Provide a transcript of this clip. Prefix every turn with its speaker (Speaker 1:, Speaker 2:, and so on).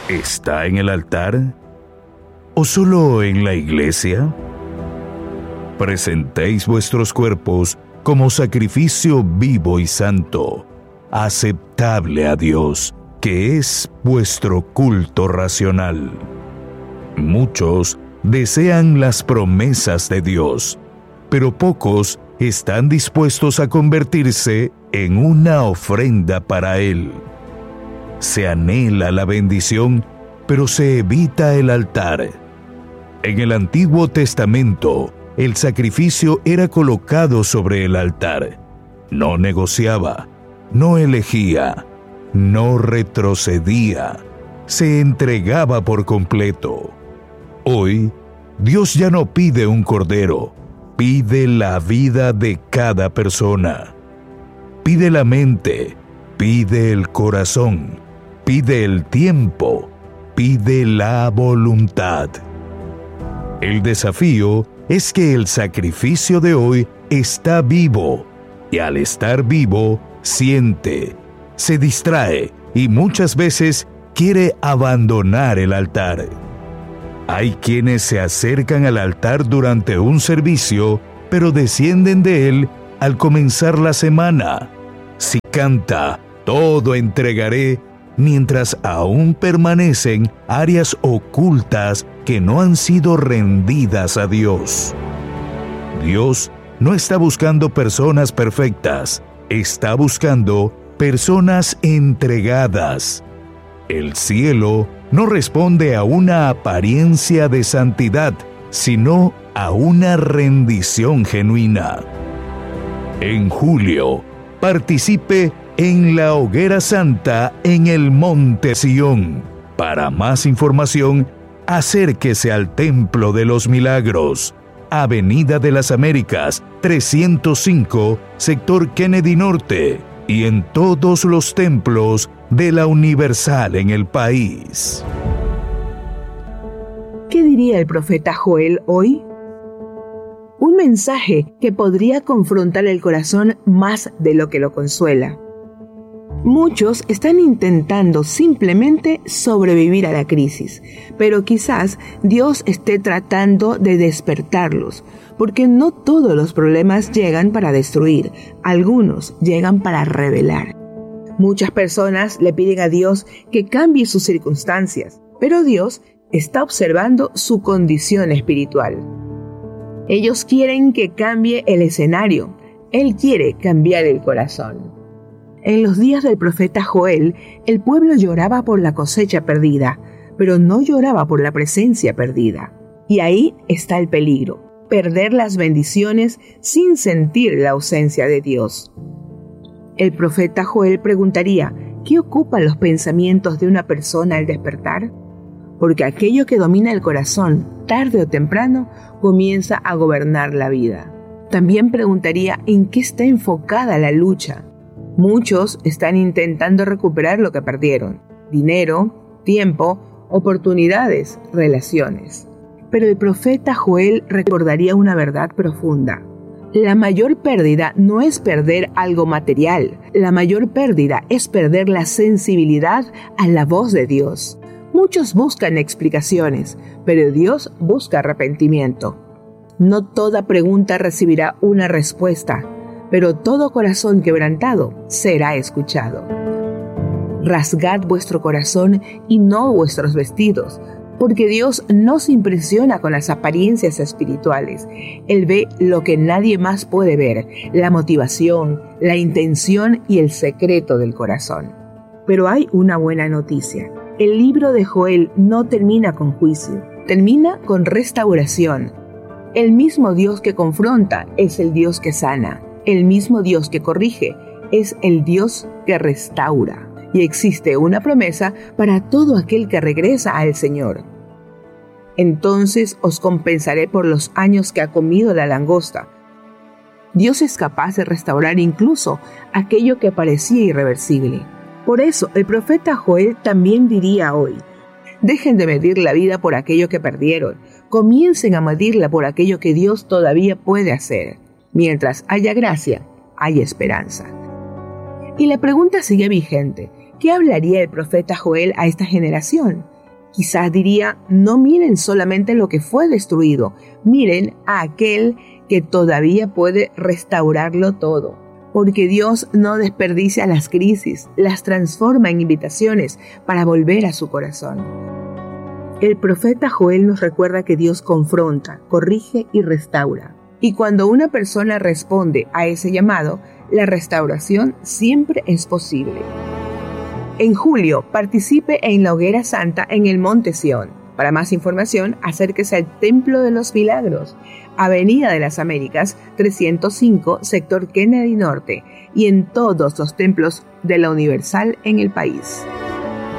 Speaker 1: ¿Está en el altar? ¿O solo en la iglesia? Presentéis vuestros cuerpos como sacrificio vivo y santo, aceptable a Dios, que es vuestro culto racional. Muchos desean las promesas de Dios, pero pocos están dispuestos a convertirse en una ofrenda para Él. Se anhela la bendición, pero se evita el altar. En el Antiguo Testamento, el sacrificio era colocado sobre el altar. No negociaba, no elegía, no retrocedía, se entregaba por completo. Hoy, Dios ya no pide un cordero, pide la vida de cada persona. Pide la mente, pide el corazón, pide el tiempo, pide la voluntad. El desafío es que el sacrificio de hoy está vivo, y al estar vivo, siente, se distrae y muchas veces quiere abandonar el altar. Hay quienes se acercan al altar durante un servicio, pero descienden de él al comenzar la semana. Si canta, todo entregaré, mientras aún permanecen áreas ocultas que no han sido rendidas a Dios. Dios no está buscando personas perfectas, está buscando personas entregadas. El cielo no responde a una apariencia de santidad, sino a una rendición genuina. En julio, participe en la Hoguera Santa en el Monte Sión. Para más información, acérquese al Templo de los Milagros, Avenida de las Américas, 305, sector Kennedy Norte, y en todos los templos de la Universal en el país.
Speaker 2: ¿Qué diría el profeta Joel hoy? Un mensaje que podría confrontar el corazón más de lo que lo consuela. Muchos están intentando simplemente sobrevivir a la crisis, pero quizás Dios esté tratando de despertarlos, porque no todos los problemas llegan para destruir, algunos llegan para revelar. Muchas personas le piden a Dios que cambie sus circunstancias, pero Dios está observando su condición espiritual. Ellos quieren que cambie el escenario, Él quiere cambiar el corazón. En los días del profeta Joel, el pueblo lloraba por la cosecha perdida, pero no lloraba por la presencia perdida. Y ahí está el peligro, perder las bendiciones sin sentir la ausencia de Dios. El profeta Joel preguntaría, ¿qué ocupan los pensamientos de una persona al despertar? Porque aquello que domina el corazón, tarde o temprano, comienza a gobernar la vida. También preguntaría, ¿en qué está enfocada la lucha? Muchos están intentando recuperar lo que perdieron: dinero, tiempo, oportunidades, relaciones. Pero el profeta Joel recordaría una verdad profunda. La mayor pérdida no es perder algo material. La mayor pérdida es perder la sensibilidad a la voz de Dios. Muchos buscan explicaciones, pero Dios busca arrepentimiento. No toda pregunta recibirá una respuesta, pero todo corazón quebrantado será escuchado. Rasgad vuestro corazón y no vuestros vestidos, porque Dios no se impresiona con las apariencias espirituales. Él ve lo que nadie más puede ver, la motivación, la intención y el secreto del corazón. Pero hay una buena noticia. El libro de Joel no termina con juicio, termina con restauración. El mismo Dios que confronta es el Dios que sana. El mismo Dios que corrige es el Dios que restaura. Y existe una promesa para todo aquel que regresa al Señor. Entonces os compensaré por los años que ha comido la langosta. Dios es capaz de restaurar incluso aquello que parecía irreversible. Por eso el profeta Joel también diría hoy: dejen de medir la vida por aquello que perdieron, comiencen a medirla por aquello que Dios todavía puede hacer. Mientras haya gracia, hay esperanza. Y la pregunta sigue vigente: ¿qué hablaría el profeta Joel a esta generación? Quizás diría, no miren solamente lo que fue destruido, miren a aquel que todavía puede restaurarlo todo. Porque Dios no desperdicia las crisis, las transforma en invitaciones para volver a su corazón. El profeta Joel nos recuerda que Dios confronta, corrige y restaura. Y cuando una persona responde a ese llamado, la restauración siempre es posible. En julio, participe en la Hoguera Santa en el Monte Sión. Para más información, acérquese al Templo de los Milagros, Avenida de las Américas, 305, sector Kennedy Norte, y en todos los templos de la Universal en el país.